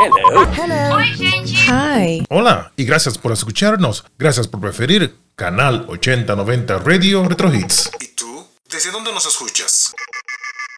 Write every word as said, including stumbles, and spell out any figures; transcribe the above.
Hello. Hello. Oi, gente. Hi. Hola y gracias por escucharnos. Gracias por preferir Canal ochenta noventa Radio Retro Hits. ¿Y tú? ¿Desde dónde nos escuchas?